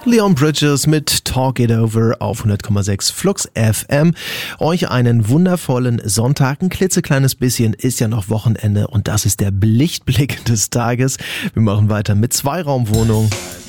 Leon Bridges mit Talk It Over auf 100,6 Flux FM. Euch einen wundervollen Sonntag. Ein klitzekleines bisschen ist ja noch Wochenende und das ist der Lichtblick des Tages. Wir machen weiter mit Zweiraumwohnung.